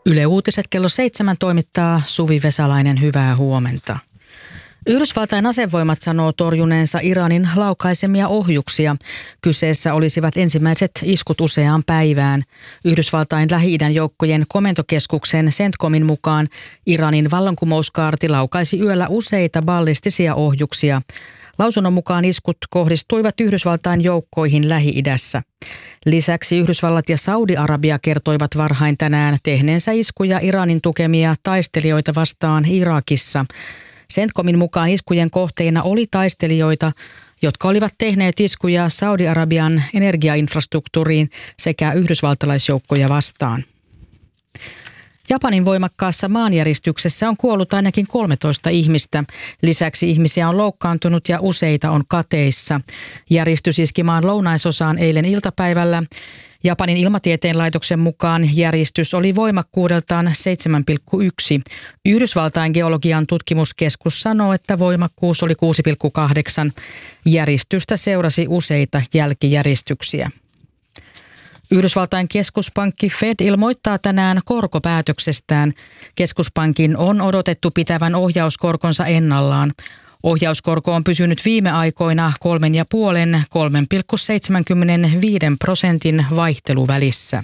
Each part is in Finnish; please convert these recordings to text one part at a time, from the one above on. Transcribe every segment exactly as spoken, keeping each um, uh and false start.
Yle Uutiset kello seitsemän toimittaa Suvi Vesalainen, hyvää huomenta. Yhdysvaltain asevoimat sanoo torjuneensa Iranin laukaisemia ohjuksia. Kyseessä olisivat ensimmäiset iskut useaan päivään. Yhdysvaltain Lähi-idän joukkojen komentokeskuksen CENTCOMin mukaan Iranin vallankumouskaarti laukaisi yöllä useita ballistisia ohjuksia. Lausunnon mukaan iskut kohdistuivat Yhdysvaltain joukkoihin Lähi-idässä. Lisäksi Yhdysvallat ja Saudi-Arabia kertoivat varhain tänään tehneensä iskuja Iranin tukemia taistelijoita vastaan Irakissa. CENTCOMin mukaan iskujen kohteina oli taistelijoita, jotka olivat tehneet iskuja Saudi-Arabian energiainfrastruktuuriin sekä yhdysvaltalaisjoukkoja vastaan. Japanin voimakkaassa maanjäristyksessä on kuollut ainakin kolmetoista ihmistä. Lisäksi ihmisiä on loukkaantunut ja useita on kateissa. Järistys iski maan lounaisosaan eilen iltapäivällä. Japanin ilmatieteen laitoksen mukaan järistys oli voimakkuudeltaan seitsemän pilkku yksi. Yhdysvaltain geologian tutkimuskeskus sanoo, että voimakkuus oli kuusi pilkku kahdeksan. Järjestystä seurasi useita jälkijäristyksiä. Yhdysvaltain keskuspankki Fed ilmoittaa tänään korkopäätöksestään. Keskuspankin on odotettu pitävän ohjauskorkonsa ennallaan. Ohjauskorko on pysynyt viime aikoina kolmen ja puolen kolme pilkku seitsemänkymmentäviisi prosentin vaihteluvälissä.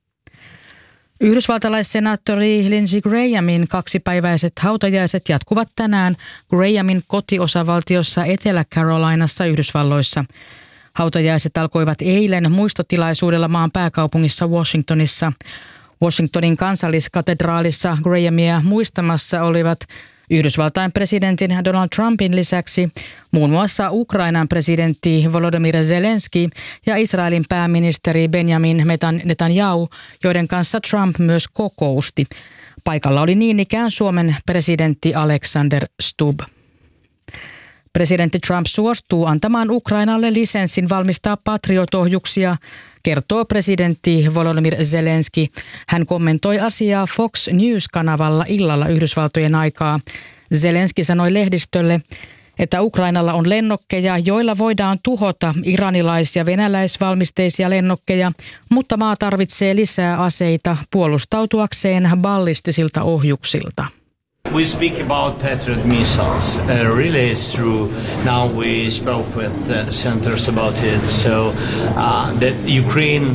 Yhdysvaltalaissenaattori Lindsey Grahamin kaksipäiväiset hautajaiset jatkuvat tänään Grahamin kotiosavaltiossa Etelä-Carolinassa Yhdysvalloissa. Hautajaiset alkoivat eilen muistotilaisuudella maan pääkaupungissa Washingtonissa. Washingtonin kansalliskatedraalissa Grahamia muistamassa olivat Yhdysvaltain presidentin Donald Trumpin lisäksi muun muassa Ukrainan presidentti Volodymyr Zelenski ja Israelin pääministeri Benjamin Netanyahu, joiden kanssa Trump myös kokousti. Paikalla oli niin ikään Suomen presidentti Alexander Stubb. Presidentti Trump suostuu antamaan Ukrainalle lisenssin valmistaa Patriot-ohjuksia, kertoo presidentti Volodymyr Zelenski. Hän kommentoi asiaa Fox News-kanavalla illalla Yhdysvaltojen aikaa. Zelenski sanoi lehdistölle, että Ukrainalla on lennokkeja, joilla voidaan tuhota iranilais- ja venäläisvalmisteisia lennokkeja, mutta maa tarvitsee lisää aseita puolustautuakseen ballistisilta ohjuksilta. We speak about Patriot missiles. Uh, really, it's true. Now we spoke with uh, the centers about it. So uh, that Ukraine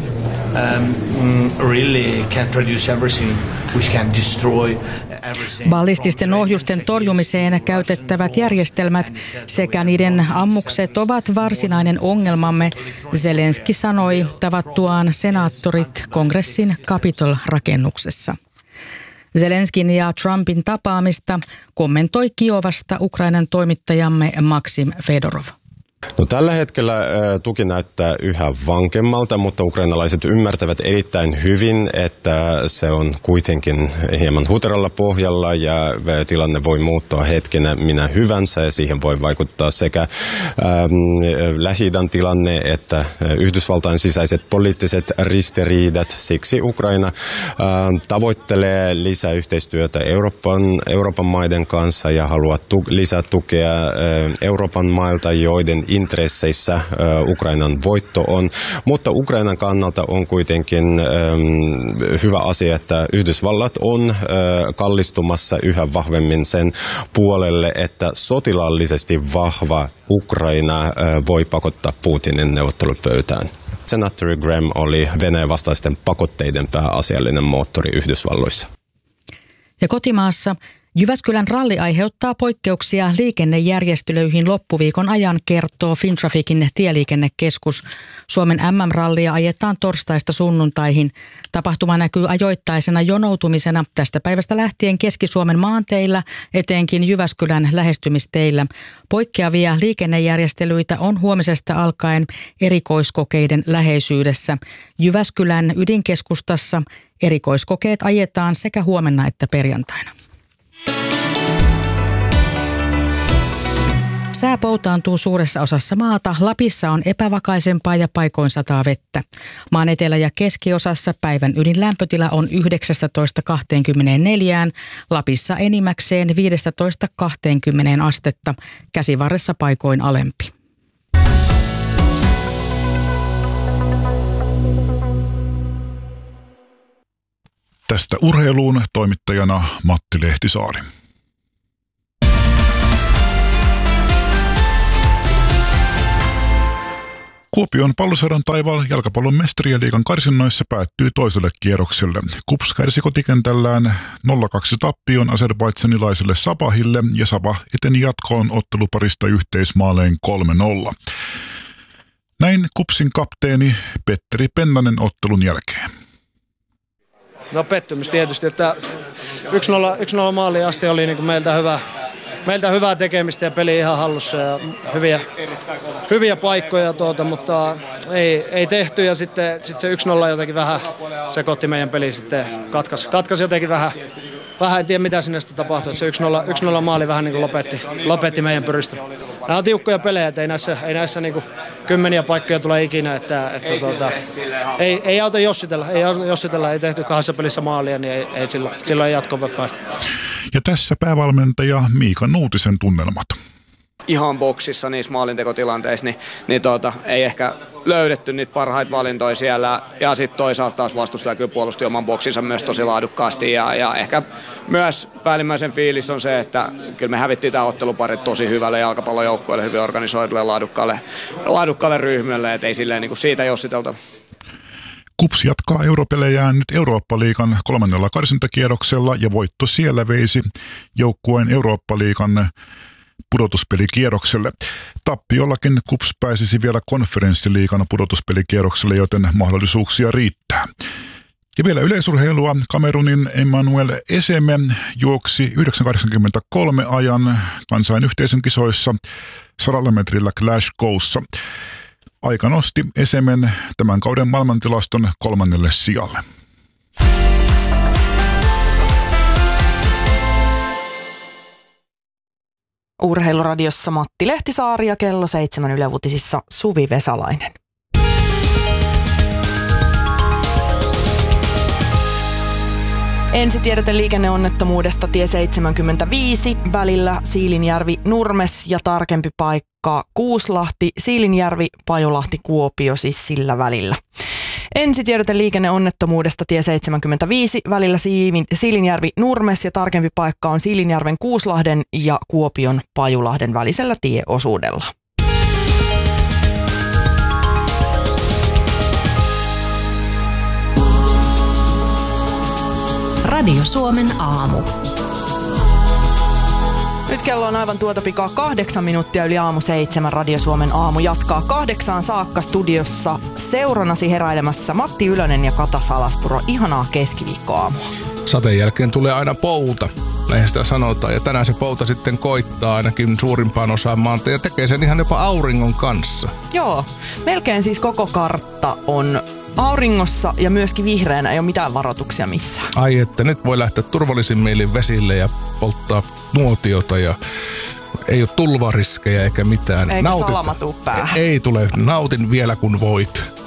um, really can produce everything which can destroy everything. Ballististen ohjusten torjumiseen käytettävät järjestelmät sekä niiden ammukset ovat varsinainen ongelmamme, Zelenski sanoi tavattuaan senaattorit kongressin Capitol-rakennuksessa. Zelenskin ja Trumpin tapaamista kommentoi Kiovasta Ukrainan toimittajamme Maksim Fedorov. No, tällä hetkellä tuki näyttää yhä vankemmalta, mutta ukrainalaiset ymmärtävät erittäin hyvin, että se on kuitenkin hieman huteralla pohjalla ja tilanne voi muuttua hetkenä minä hyvänsä ja siihen voi vaikuttaa sekä ähm, Lähi-idän tilanne että Yhdysvaltain sisäiset poliittiset ristiriidat. Siksi Ukraina äh, tavoittelee lisää yhteistyötä Euroopan, Euroopan maiden kanssa ja haluaa tu- lisää tukea äh, Euroopan mailta, joiden intresseissä äh, Ukrainan voitto on, mutta Ukrainan kannalta on kuitenkin ähm, hyvä asia, että Yhdysvallat on äh, kallistumassa yhä vahvemmin sen puolelle, että sotilaallisesti vahva Ukraina äh, voi pakottaa Putinin neuvottelupöytään. Senaattori Graham oli Venäjän vastaisten pakotteiden pääasiallinen moottori Yhdysvalloissa. Ja kotimaassa Jyväskylän ralli aiheuttaa poikkeuksia liikennejärjestelyihin loppuviikon ajan, kertoo Fintrafficin tieliikennekeskus. Suomen M M-rallia ajetaan torstaista sunnuntaihin. Tapahtuma näkyy ajoittaisena jonoutumisena tästä päivästä lähtien Keski-Suomen maanteillä, etenkin Jyväskylän lähestymisteillä. Poikkeavia liikennejärjestelyitä on huomisesta alkaen erikoiskokeiden läheisyydessä. Jyväskylän ydinkeskustassa erikoiskokeet ajetaan sekä huomenna että perjantaina. Sää poutaantuu suuressa osassa maata. Lapissa on epävakaisempaa ja paikoin sataa vettä. Maan etelä- ja keskiosassa päivän ydinlämpötila on yhdeksäntoista kaksikymmentäneljä, Lapissa enimmäkseen viisitoista kaksikymmentä astetta, käsivarressa paikoin alempi. Tästä urheiluun toimittajana Matti Lehtisaari. Kuopion Palloseura taivaalla jalkapallon mestarien liigan karsinnoissa päättyi toiselle kierrokselle. KuPS kärsi kotikentällään nolla kaksi tappion azerbaidsanilaiselle Sabahille ja Sabah eteni jatkoon otteluparista yhteismaaleen kolme nolla. Näin KuPSin kapteeni Petteri Pennanen ottelun jälkeen. No pettymys tietysti, että yksi nolla maaliin asti oli niin kuin meiltä hyvä. Meiltä hyvää tekemistä ja peli ihan hallussa ja hyviä, hyviä paikkoja, tuota, mutta ei, ei tehty ja sitten sit se yksi nolla jotenkin vähän sekoitti meidän peli sitten, katkaisi, katkaisi jotenkin vähän, vähän en tiedä mitä sinne sitten tapahtui, että se yksi nolla maali vähän niin kuin lopetti, lopetti meidän pyristä. Nämä on tiukkoja pelejä, että ei näissä, ei näissä niin kuin kymmeniä paikkoja tule ikinä, että, että tuota, ei, ei auta jossitella, ei auta jossitella, ei tehty kahdessa pelissä maalia, niin ei, ei silloin, silloin ei jatkoon voi päästä. Ja tässä päävalmentaja Miika Nuutisen tunnelmat. Ihan boksissa niissä maalintekotilanteissa, niin, niin tuota, ei ehkä löydetty niitä parhaita valintoja siellä. Ja sitten toisaalta taas vastustaja kyllä puolusti oman boksinsa myös tosi laadukkaasti. Ja, ja ehkä myös päällimmäisen fiilis on se, että kyllä me hävittiin tämä ottelupari tosi hyvälle jalkapallojoukkueelle, hyvin organisoidulle laadukkaalle, laadukkaalle ryhmälle. Että ei silleen niin kuin siitä jossitelta. KuPS jatkaa europelejään nyt Eurooppa-liigan kolmannella karsintakierroksella ja voitto siellä veisi joukkueen Eurooppa-liigan pudotuspelikierrokselle. Tappiollakin KuPS pääsisi vielä konferenssiliigan pudotuspelikierrokselle, joten mahdollisuuksia riittää. Ja vielä yleisurheilua. Kamerunin Emmanuel Eseme juoksi yhdeksän kahdeksankymmentäkolme ajan kansainyhteisön kisoissa sadalla metrillä Glasgow'ssa. Aika nosti Esemen tämän kauden maailmantilaston kolmannelle sijalle. Urheiluradiossa Matti Lehtisaari ja kello seitsemän Yle Uutisissa Suvi Vesalainen. Ensitiedote liikenneonnettomuudesta tie seitsemänkymmentäviisi välillä Siilinjärvi-Nurmes ja tarkempi paikka Kuuslahti, Siilinjärvi, Pajolahti, Kuopio, siis sillä välillä. Ensitiedote liikenneonnettomuudesta tie seitsemänkymmentäviisi välillä Siilinjärvi-Nurmes ja tarkempi paikka on Siilinjärven Kuuslahden ja Kuopion Pajulahden välisellä tieosuudella. Radio Suomen aamu. Nyt kello on aivan tuota pikaa kahdeksan minuuttia yli aamu seitsemän. Radio Suomen aamu jatkaa kahdeksaan saakka studiossa seuranasi heräilemässä Matti Ylönen ja Kata Salaspuro. Ihanaa keskiviikkoaamua. Sateen jälkeen tulee aina pouta, näinhän sitä sanotaan. Ja tänään se pouta sitten koittaa ainakin suurimpaan osaan maanta ja tekee sen ihan jopa auringon kanssa. Joo, melkein siis koko kartta on auringossa ja myöskin vihreänä, ei ole mitään varoituksia missään. Ai että nyt voi lähteä turvallisin mielin vesille ja polttaa nuotiota ja ei ole tulvariskejä eikä mitään. Eikä salama tuu päähän. Ei tule, nautin vielä kun voit.